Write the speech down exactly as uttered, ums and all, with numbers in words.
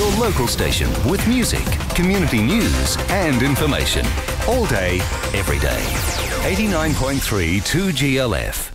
your local station with music, community news and information. All day, every day. eighty-nine point three two G L F.